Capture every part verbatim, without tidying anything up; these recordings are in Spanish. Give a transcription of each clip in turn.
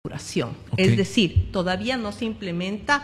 maduración. Okay. Es decir, todavía no se implementa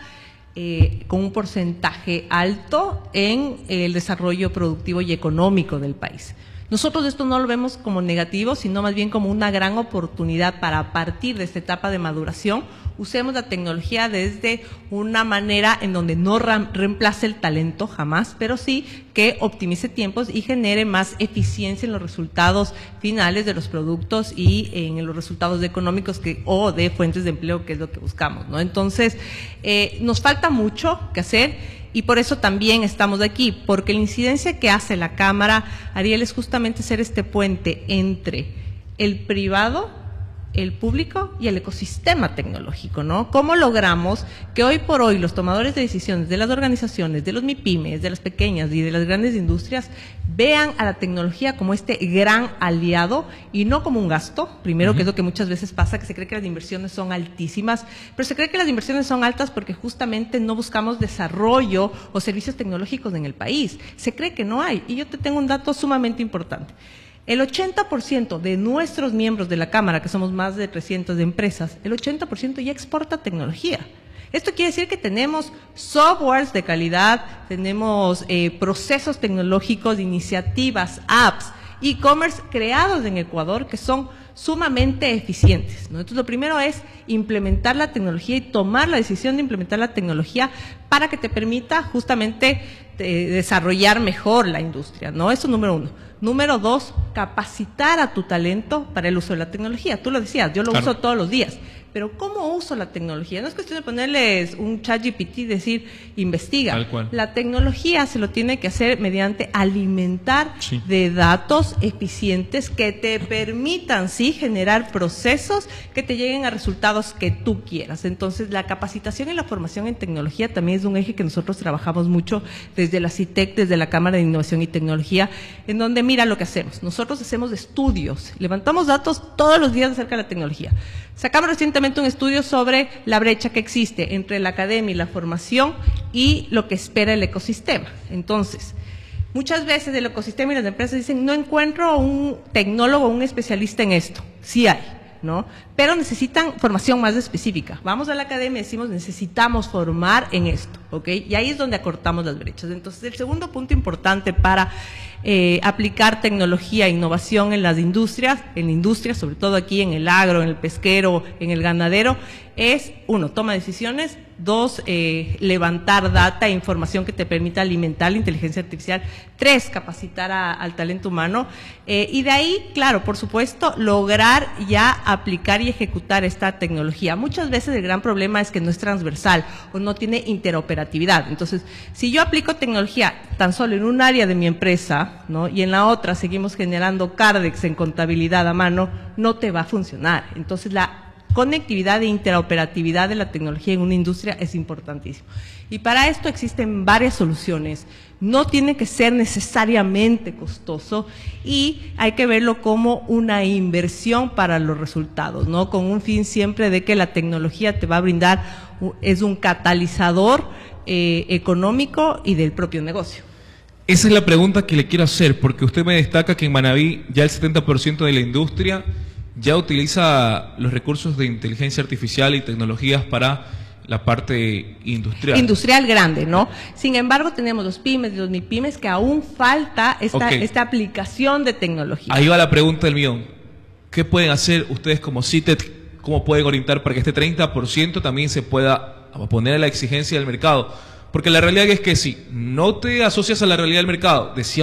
eh, con un porcentaje alto en el desarrollo productivo y económico del país. Nosotros esto no lo vemos como negativo, sino más bien como una gran oportunidad para, a partir de esta etapa de maduración, usemos la tecnología desde una manera en donde no reemplace el talento jamás, pero sí que optimice tiempos y genere más eficiencia en los resultados finales de los productos y en los resultados económicos que, o de fuentes de empleo, que es lo que buscamos, ¿no? Entonces, eh, nos falta mucho que hacer. Y por eso también estamos aquí, porque la incidencia que hace la Cámara, Ariel, es justamente ser este puente entre el privado, el público y el ecosistema tecnológico, ¿no? ¿Cómo logramos que hoy por hoy los tomadores de decisiones de las organizaciones, de los MIPYMES, de las pequeñas y de las grandes industrias vean a la tecnología como este gran aliado y no como un gasto? Primero, uh-huh. que es lo que muchas veces pasa, que se cree que las inversiones son altísimas, pero se cree que las inversiones son altas porque justamente no buscamos desarrollo o servicios tecnológicos en el país. Se cree que no hay. Y yo te tengo un dato sumamente importante. El ochenta por ciento de nuestros miembros de la Cámara, que somos más de trescientas empresas, el ochenta por ciento ya exporta tecnología. Esto quiere decir que tenemos softwares de calidad, tenemos eh, procesos tecnológicos, iniciativas, apps, e-commerce creados en Ecuador que son sumamente eficientes, ¿no? Entonces, lo primero es implementar la tecnología y tomar la decisión de implementar la tecnología para que te permita justamente eh, desarrollar mejor la industria, ¿no? Eso número uno. Número dos, capacitar a tu talento para el uso de la tecnología. Tú lo decías, yo lo claro. uso todos los días. Pero ¿cómo uso la tecnología? No es cuestión de ponerles un chat G P T y decir, investiga. Tal cual. La tecnología se lo tiene que hacer mediante alimentar sí. de datos eficientes que te permitan, sí, generar procesos que te lleguen a resultados que tú quieras. Entonces, la capacitación y la formación en tecnología también es un eje que nosotros trabajamos mucho desde la CITEC, desde la Cámara de Innovación y Tecnología, en donde mira lo que hacemos. Nosotros hacemos estudios, levantamos datos todos los días acerca de la tecnología. Sacamos recientemente un estudio sobre la brecha que existe entre la academia y la formación y lo que espera el ecosistema. Entonces, muchas veces el ecosistema y las empresas dicen, no encuentro un tecnólogo o un especialista en esto. Sí hay, ¿no? Pero necesitan formación más específica. Vamos a la academia y decimos, necesitamos formar en esto, ¿ok? Y ahí es donde acortamos las brechas. Entonces, el segundo punto importante para eh, aplicar tecnología e innovación en las industrias, en la industria, sobre todo aquí en el agro, en el pesquero, en el ganadero, es, uno, toma decisiones, dos, eh, levantar data e información que te permita alimentar la inteligencia artificial, tres, capacitar a, al talento humano, eh, y de ahí, claro, por supuesto, lograr ya aplicar y ejecutar esta tecnología. Muchas veces el gran problema es que no es transversal o no tiene interoperatividad. Entonces, si yo aplico tecnología tan solo en un área de mi empresa, ¿no? Y en la otra seguimos generando Cardex en contabilidad a mano, no te va a funcionar. Entonces, la conectividad e interoperatividad de la tecnología en una industria es importantísimo. Y para esto existen varias soluciones. No tiene que ser necesariamente costoso y hay que verlo como una inversión para los resultados, ¿no? Con un fin siempre de que la tecnología te va a brindar, es un catalizador eh, económico y del propio negocio. Esa es la pregunta que le quiero hacer, porque usted me destaca que en Manaví ya el setenta por ciento de la industria ya utiliza los recursos de inteligencia artificial y tecnologías para la parte industrial. Industrial grande, ¿no? Sin embargo, tenemos los pymes y los MIPYMES que aún falta esta, okay. esta aplicación de tecnología. Ahí va la pregunta del millón. ¿Qué pueden hacer ustedes como CITEC? ¿Cómo pueden orientar para que este treinta por ciento también se pueda poner a la exigencia del mercado? Porque la realidad es que si no te asocias a la realidad del mercado, decía